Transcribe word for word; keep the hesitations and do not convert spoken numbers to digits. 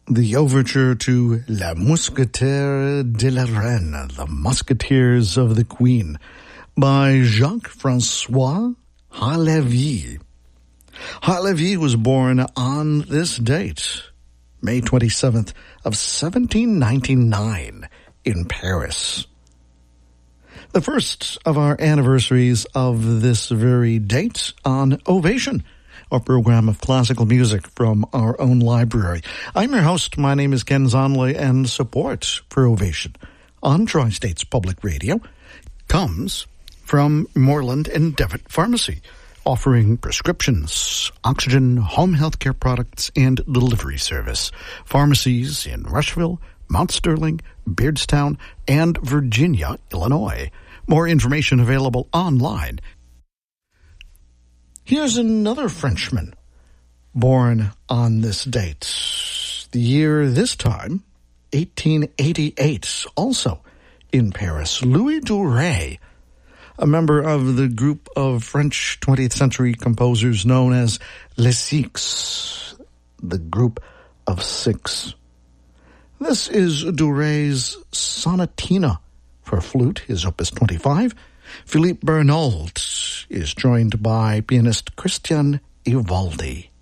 the overture to La Mousquetaire de la Reine, The Musketeers of the Queen, by Jacques-François Halévy. Halévy was born on this date, May twenty-seventh of seventeen ninety-nine, in Paris. The first of our anniversaries of this very date on Ovation, a program of classical music from our own library. I'm your host. My name is Ken Zonley, and support for Ovation on Tri-States Public Radio comes from Moreland and Devitt Pharmacy, offering prescriptions, oxygen, home health care products, and delivery service. Pharmacies in Rushville, Mount Sterling, Beardstown, and Virginia, Illinois. More information available online. Here's another Frenchman born on this date. The year this time, eighteen eighty-eight, also in Paris. Louis Dore, a member of the group of French twentieth century composers known as Les Six, the group of six. This is Dore's Sonatina for flute, his opus twenty-five. Philippe Bernald is joined by pianist Christian Ivaldi.